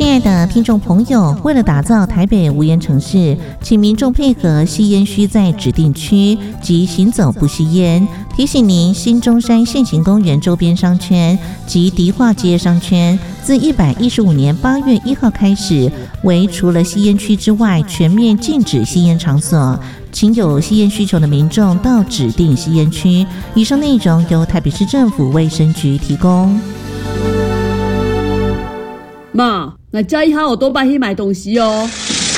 亲爱的听众朋友，为了打造台北无烟城市，请民众配合吸烟需在指定区及行走不吸烟。提醒您，新中山现行公园周边商圈及迪化街商圈自115年8月1号开始，为除了吸烟区之外全面禁止吸烟场所。请有吸烟需求的民众到指定吸烟区。以上内容由台北市政府卫生局提供。 妈，我叫一下我多爸去买东西哦。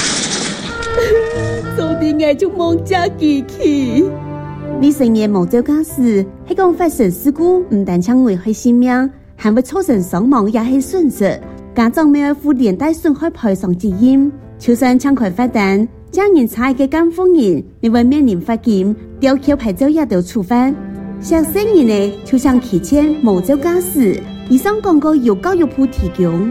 做啲嘢就忙加機器。你成年冇做家事，喺講發生事故，唔但將危害性命，還會造成傷亡也係損失。家長咪要負連帶損害賠償責任。就算搶權發單，將人踩嘅監護人，你會面臨罰金、吊銷牌照也都處罰。像成人呢，就像提前冇做家事。以上廣告由教育部提供。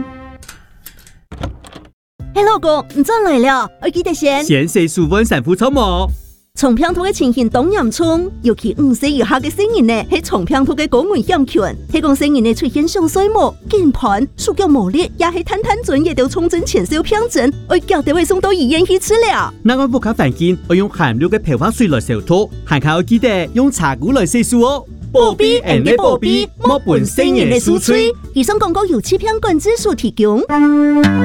嘿，老公，你轉來了，我記得先食薯粉神父草毛。 重病兔嘅情形當嚴重，尤其5歲以下嘅成人呢，係重病兔嘅高危險群。係講成人呢出現上水毛、肩盤、手腳無力，也係攤準也都重症前兆病症，我腳就會送到醫院去治療。 那我不卡反見，我用含氯嘅漂髮水來消毒，還靠記得用茶壺來洗漱哦。 保庇人的保庇，莫本成人的輸嘴。以上廣告由欺騙管制所提供。